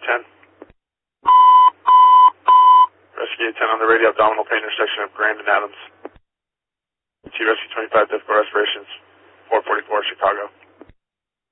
10. Rescue 10 on the radio, abdominal pain intersection of Grand and Adams. T Rescue 25, difficult respirations, 444 Chicago.